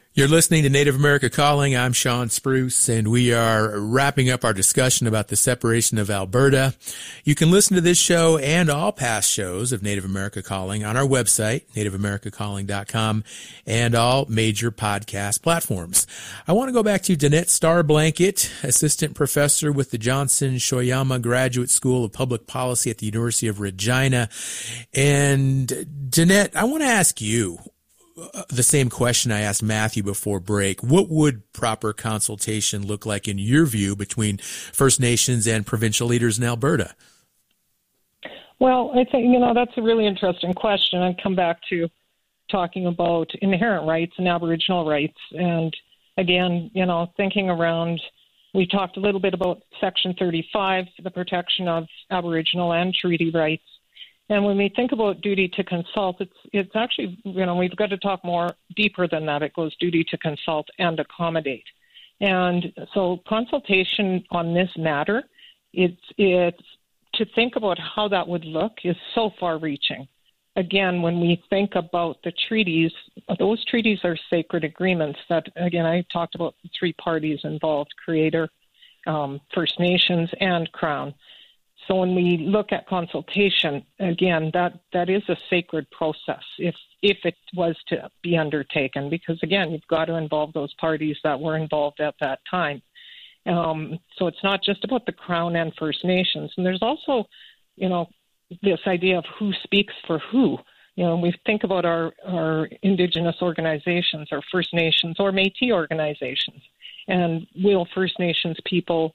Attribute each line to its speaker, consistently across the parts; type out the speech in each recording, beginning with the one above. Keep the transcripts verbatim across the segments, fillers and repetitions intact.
Speaker 1: You're listening to Native America Calling. I'm Sean Spruce, and we are wrapping up our discussion about the separation of Alberta. You can listen to this show and all past shows of Native America Calling on our website, native america calling dot com, and all major podcast platforms. I want to go back to Danette Starblanket, assistant professor with the Johnson Shoyama Graduate School of Public Policy at the University of Regina. And Danette, I want to ask you the same question I asked Matthew before break. What would proper consultation look like in your view between First Nations and provincial leaders in Alberta?
Speaker 2: Well, I think, you know, that's a really interesting question. I'd come back to talking about inherent rights and Aboriginal rights. And again, you know, thinking around, we talked a little bit about Section thirty-five, the protection of Aboriginal and treaty rights. And when we think about duty to consult, it's it's actually, you know, we've got to talk more deeper than that. It goes duty to consult and accommodate. And so consultation on this matter, it's, it's to think about how that would look is so far-reaching. Again, when we think about the treaties, those treaties are sacred agreements that, again, I talked about the three parties involved, Creator, um, First Nations, and Crown. So when we look at consultation, again, that, that is a sacred process if if it was to be undertaken, because, again, you've got to involve those parties that were involved at that time. Um, so it's not just about the Crown and First Nations. And there's also, you know, this idea of who speaks for who. You know, we think about our, our Indigenous organizations, our First Nations or Métis organizations. And will First Nations people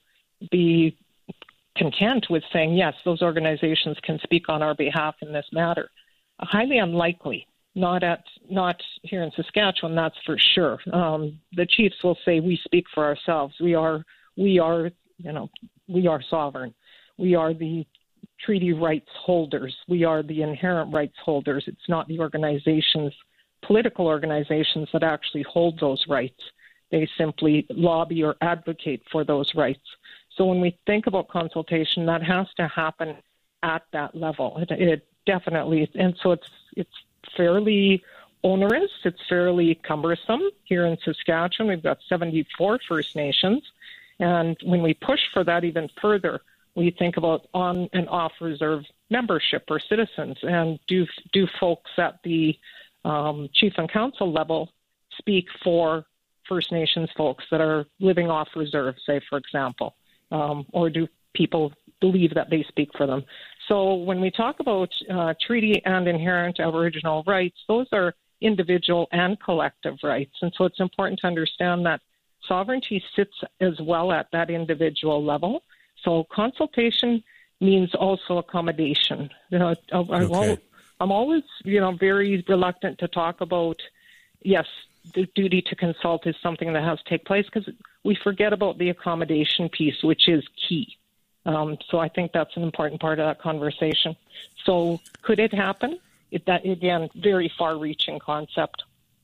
Speaker 2: be content with saying, yes, those organizations can speak on our behalf in this matter? Highly unlikely. Not at not here in Saskatchewan, that's for sure. Um, the chiefs will say we speak for ourselves. We are we are you know we are sovereign. We are the treaty rights holders. We are the inherent rights holders. It's not the organizations, political organizations, that actually hold those rights. They simply lobby or advocate for those rights. So when we think about consultation, that has to happen at that level. It, it definitely, and so it's it's fairly onerous. It's fairly cumbersome. Here in Saskatchewan, we've got seventy-four First Nations, and when we push for that even further, we think about on and off reserve membership or citizens, and do do folks at the um, chief and council level speak for First Nations folks that are living off reserve, say, for example. Um, or do people believe that they speak for them? So when we talk about uh, treaty and inherent Aboriginal rights, those are individual and collective rights. And so it's important to understand that sovereignty sits as well at that individual level. So consultation means also accommodation. You know, I, I okay. I'm always, you know, very reluctant to talk about, yes, the duty to consult is something that has to take place, because we forget about the accommodation piece, which is key. Um, so I think that's an important part of that conversation. So could it happen? It, that, again, very far-reaching concept.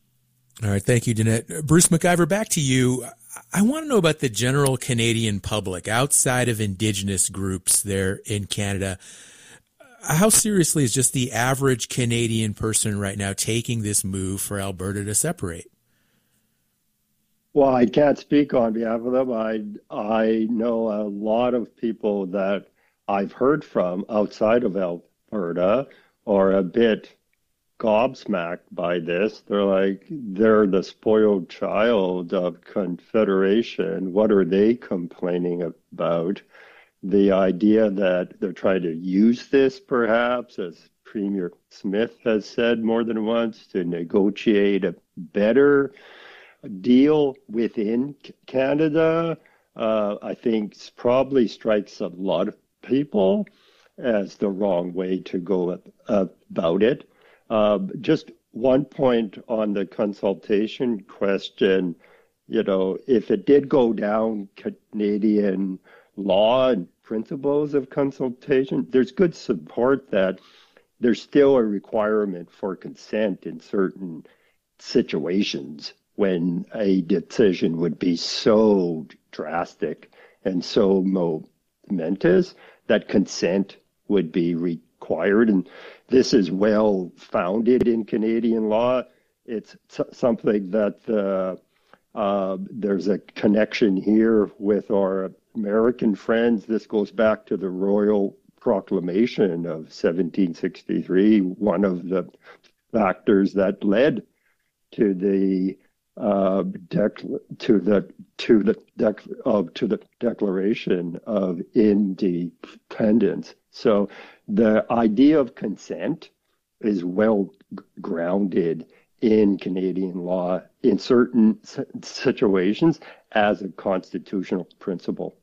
Speaker 1: All right. Thank you, Danette. Bruce McIver, back to you. I want to know about the general Canadian public outside of Indigenous groups there in Canada. How seriously is just the average Canadian person right now taking this move for Alberta to separate?
Speaker 3: Well, I can't speak on behalf of them. I I know a lot of people that I've heard from outside of Alberta are a bit gobsmacked by this. They're like, they're the spoiled child of Confederation. What are they complaining about? The idea that they're trying to use this, perhaps, as Premier Smith has said more than once, to negotiate a better deal within Canada, uh, I think probably strikes a lot of people as the wrong way to go about it. Uh, just one point on the consultation question, you know, if it did go down Canadian law and principles of consultation, there's good support that there's still a requirement for consent in certain situations when a decision would be so drastic and so momentous that consent would be required. And this is well founded in Canadian law. it's something that uh, uh, there's a connection here with our American friends. This goes back to the Royal Proclamation of seventeen sixty-three, one of the factors that led to the uh, dec- to the to the dec- of to the Declaration of Independence. So the idea of consent is well g- grounded in Canadian law in certain s- situations as a constitutional principle.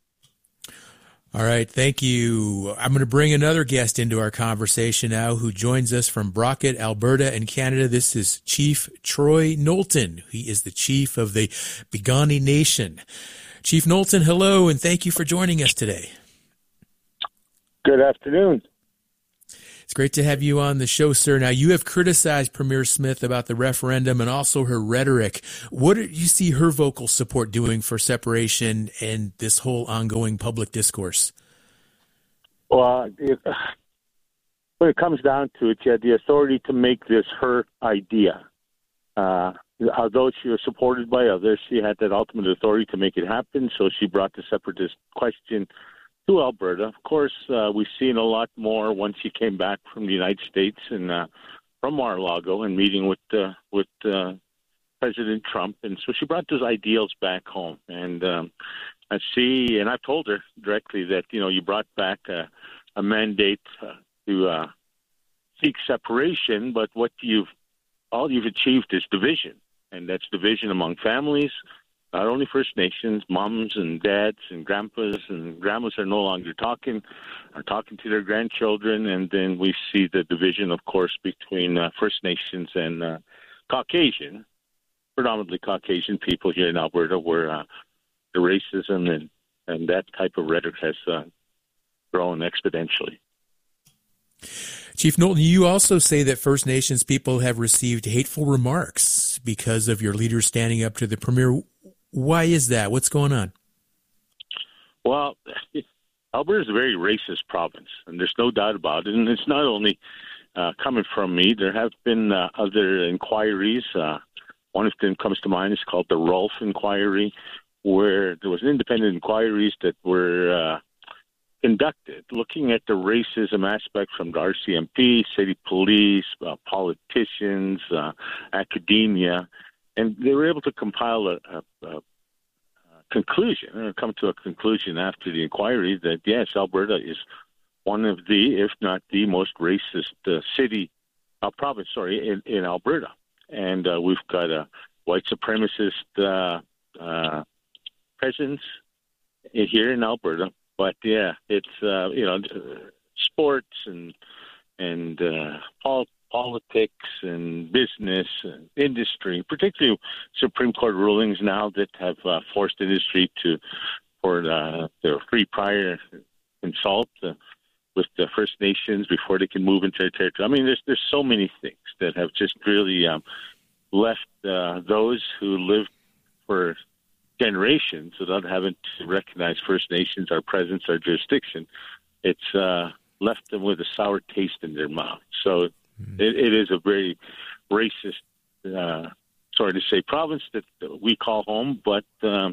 Speaker 1: All right, thank you. I'm going to bring another guest into our conversation now who joins us from Brockett, Alberta in Canada. This is Chief Troy Knowlton. He is the chief of the Piikani Nation. Chief Knowlton, hello, and thank you for joining us today.
Speaker 4: Good afternoon.
Speaker 1: It's great to have you on the show, sir. Now, you have criticized Premier Smith about the referendum and also her rhetoric. What do you see her vocal support doing for separation and this whole ongoing public discourse?
Speaker 4: Well, it, when it comes down to it, she had the authority to make this her idea. Uh, although she was supported by others, she had that ultimate authority to make it happen, so she brought the separatist question to Alberta. Of course, uh, we've seen a lot more once she came back from the United States and uh, from Mar-a-Lago and meeting with uh, with uh, President Trump, and so she brought those ideals back home. And um, I see, and I've told her directly that you know you brought back a, a mandate uh, to uh, seek separation, but what you've all you've achieved is division, and that's division among families. Not only First Nations, moms and dads and grandpas and grandmas are no longer talking, are talking to their grandchildren, and then we see the division, of course, between uh, First Nations and uh, Caucasian, predominantly Caucasian people here in Alberta, where uh, the racism and, and that type of rhetoric has uh, grown exponentially.
Speaker 1: Chief Knowlton, you also say that First Nations people have received hateful remarks because of your leaders standing up to the Premier. Why is that? What's going on?
Speaker 4: Well, Alberta is a very racist province, and there's no doubt about it. And it's not only uh, coming from me. There have been uh, other inquiries. Uh, one of them comes to mind. It's called the Rolfe Inquiry, where there was independent inquiries that were uh, conducted looking at the racism aspect from the R C M P, city police, uh, politicians, uh, academia. And they were able to compile a, a, a conclusion, or come to a conclusion after the inquiry that, yes, Alberta is one of the, if not the most racist uh, city, uh, province, sorry, in, in Alberta. And uh, we've got a white supremacist uh, uh, presence here in Alberta. But, yeah, it's, uh, you know, sports and, and uh, politics. politics and business and industry, particularly Supreme Court rulings now that have uh, forced industry to, for uh, their free prior consult uh, with the First Nations before they can move into their territory. I mean, there's there's so many things that have just really um, left uh, those who lived for generations without having to recognize First Nations, our presence, our jurisdiction. It's uh, left them with a sour taste in their mouth. So It, it is a very racist, uh, sorry to say, province that we call home, but um,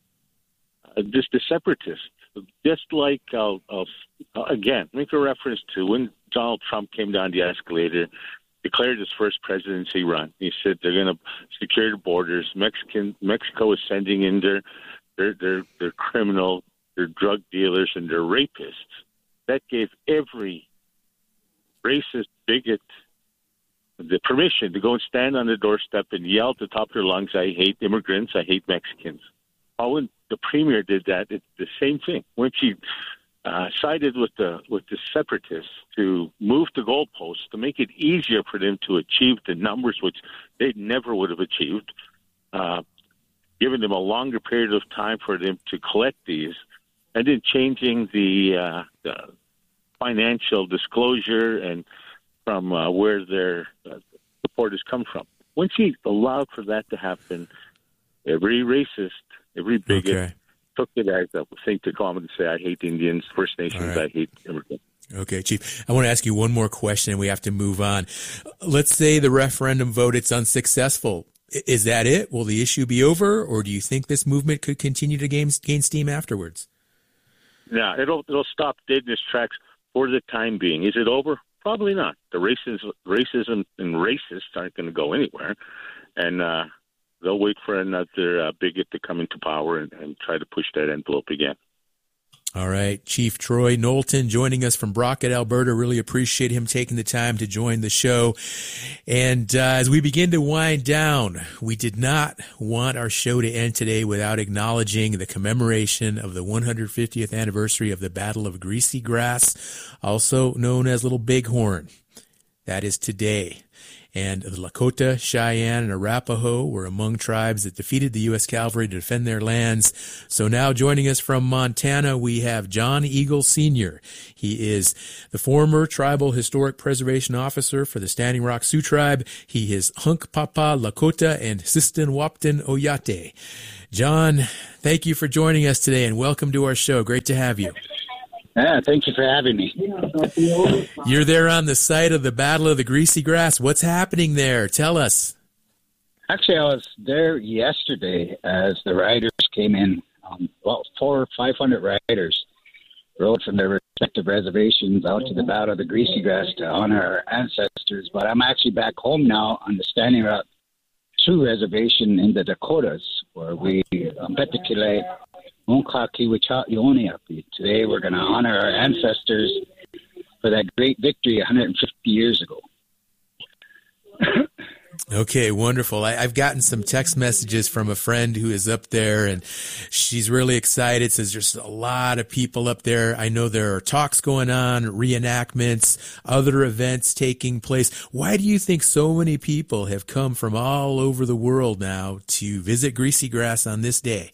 Speaker 4: just the separatists, just like, I'll, I'll, again, make a reference to when Donald Trump came down the escalator, declared his first presidency run. He said they're going to secure the borders. Mexican Mexico is sending in their, their, their, their criminal, their drug dealers, and their rapists. That gave every racist bigot the permission to go and stand on the doorstep and yell at the top of their lungs, I hate immigrants, I hate Mexicans. Oh, when the premier did that, it's the same thing. When she uh, sided with the with the separatists to move the goalposts to make it easier for them to achieve the numbers which they never would have achieved, uh, giving them a longer period of time for them to collect these, and then changing the, uh, the financial disclosure and from uh, where their uh, supporters come from. When she allowed for that to happen, every racist, every bigot
Speaker 1: okay.
Speaker 4: took it as a thing to come and say, I hate Indians, First Nations,
Speaker 1: right.
Speaker 4: I hate immigrants.
Speaker 1: Okay, Chief, I want to ask you one more question and we have to move on. Let's say the referendum vote, it's unsuccessful. Is that it? Will the issue be over, or do you think this movement could continue to gain, gain steam afterwards?
Speaker 4: Yeah, it'll it'll stop dead in its tracks for the time being. Is it over? Probably not. The racism, racism and racists aren't going to go anywhere, and uh, they'll wait for another uh, bigot to come into power and, and try to push that envelope again.
Speaker 1: All right. Chief Troy Knowlton joining us from Brockett, Alberta. Really appreciate him taking the time to join the show. And uh, as we begin to wind down, we did not want our show to end today without acknowledging the commemoration of the one hundred fiftieth anniversary of the Battle of Greasy Grass, also known as Little Bighorn. That is today. And the Lakota, Cheyenne, and Arapaho were among tribes that defeated the U S Cavalry to defend their lands. So now joining us from Montana, we have John Eagle Senior He is the former Tribal Historic Preservation Officer for the Standing Rock Sioux Tribe. He is Hunkpapa Lakota and Sistan Wapton Oyate. John, thank you for joining us today and welcome to our show. Great to have you.
Speaker 5: Yeah, thank you for having me.
Speaker 1: You're there on the site of the Battle of the Greasy Grass. What's happening there? Tell us.
Speaker 5: Actually, I was there yesterday as the riders came in. Um, well, four or five hundred riders rode from their respective reservations out to the Battle of the Greasy Grass to honor our ancestors. But I'm actually back home now on the Standing Rock Sioux Reservation in the Dakotas, where we um, Today, we're going to honor our ancestors for that great victory one hundred fifty years ago.
Speaker 1: Okay, wonderful. I, I've gotten some text messages from a friend who is up there, and she's really excited, says there's a lot of people up there. I know there are talks going on, reenactments, other events taking place. Why do you think so many people have come from all over the world now to visit Greasy Grass on this day?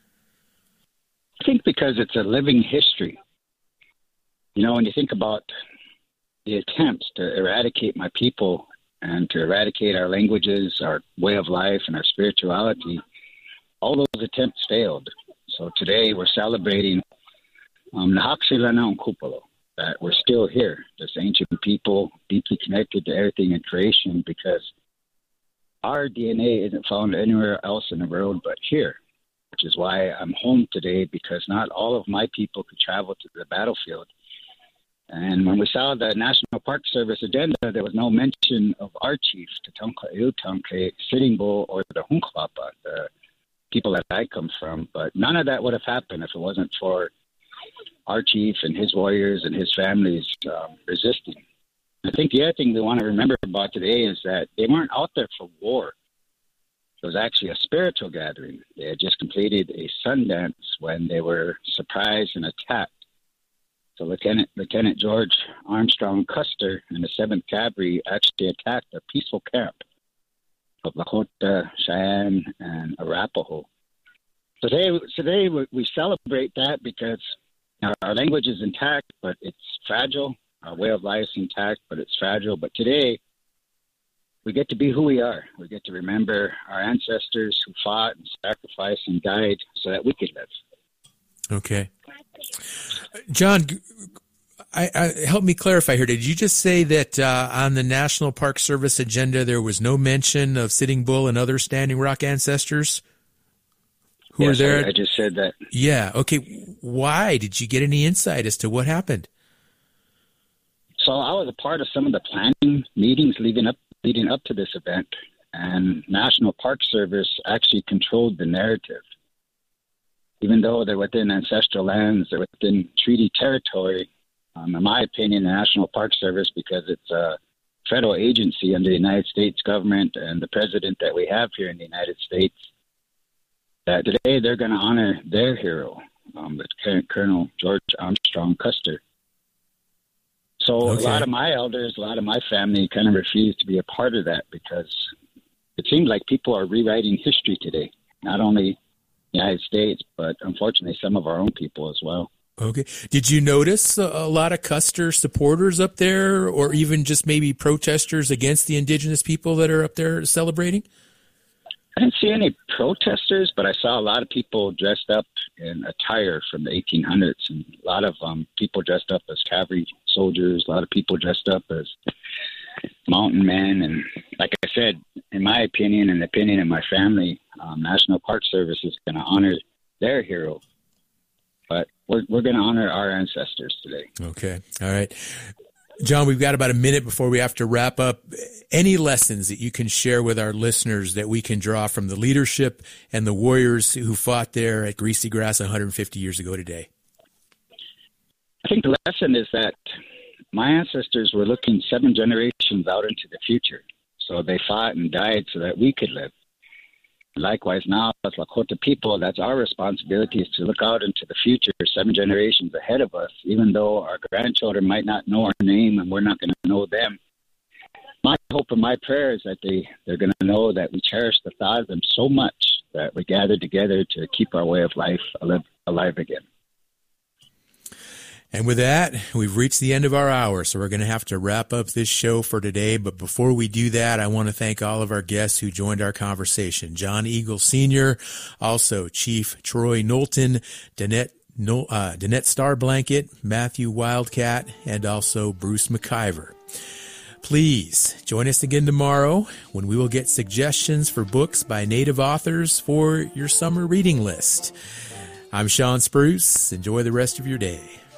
Speaker 5: I think because it's a living history. You know, when you think about the attempts to eradicate my people and to eradicate our languages, our way of life, and our spirituality, all those attempts failed. So today we're celebrating um, that we're still here, this ancient people, deeply connected to everything in creation, because our D N A isn't found anywhere else in the world but here, which is why I'm home today, because not all of my people could travel to the battlefield. And when we saw the National Park Service agenda, there was no mention of our chief, Tatanka Iutanke, Sitting Bull, or the Hunkpapa, the people that I come from. But none of that would have happened if it wasn't for our chief and his warriors and his families um, resisting. I think the other thing we want to remember about today is that they weren't out there for war. It was actually a spiritual gathering. They had just completed a Sundance when they were surprised and attacked. So Lieutenant Lieutenant George Armstrong Custer and the seventh Cavalry actually attacked a peaceful camp of Lakota, Cheyenne, and Arapaho. So today, today we celebrate that because our, our language is intact, but it's fragile. Our way of life is intact, but it's fragile. But today, we get to be who we are. We get to remember our ancestors who fought and sacrificed and died so that we could live.
Speaker 1: Okay. John, I, I, help me clarify here. Did you just say that uh, on the National Park Service agenda there was no mention of Sitting Bull and other Standing Rock ancestors who
Speaker 5: yes,
Speaker 1: were there?
Speaker 5: I, I just said that.
Speaker 1: Yeah. Okay. Why? Did you get any insight as to what happened?
Speaker 5: So I was a part of some of the planning meetings leading up leading up to this event, and National Park Service actually controlled the narrative. Even though they're within ancestral lands, they're within treaty territory, um, in my opinion, the National Park Service, because it's a federal agency under the United States government and the president that we have here in the United States, that today they're going to honor their hero, um, Lieutenant Colonel George Armstrong Custer. So okay. A lot of my elders, a lot of my family kind of refused to be a part of that because it seems like people are rewriting history today, not only the United States, but unfortunately some of our own people as well.
Speaker 1: Okay. Did you notice a, a lot of Custer supporters up there, or even just maybe protesters against the indigenous people that are up there celebrating?
Speaker 5: I didn't see any protesters, but I saw a lot of people dressed up in attire from the eighteen hundreds, and a lot of um, people dressed up as cavalry soldiers, a lot of people dressed up as mountain men. And like I said, in my opinion and the opinion of my family, um, National Park Service is going to honor their hero. But we're, we're going to honor our ancestors today.
Speaker 1: Okay. All right. John, we've got about a minute before we have to wrap up. Any lessons that you can share with our listeners that we can draw from the leadership and the warriors who fought there at Greasy Grass one hundred fifty years ago today?
Speaker 5: I think the lesson is that my ancestors were looking seven generations out into the future. So they fought and died so that we could live. Likewise, now, as Lakota people, that's our responsibility, is to look out into the future, seven generations ahead of us, even though our grandchildren might not know our name and we're not going to know them. My hope and my prayer is that they, they're going to know that we cherish the thought of them so much that we gather together to keep our way of life alive, alive again.
Speaker 1: And with that, we've reached the end of our hour, so we're going to have to wrap up this show for today. But before we do that, I want to thank all of our guests who joined our conversation. John Eagle Senior, also Chief Troy Knowlton, Danette, no, uh, Danette Starblanket, Matthew Wildcat, and also Bruce McIver. Please join us again tomorrow when we will get suggestions for books by Native authors for your summer reading list. I'm Sean Spruce. Enjoy the rest of your day.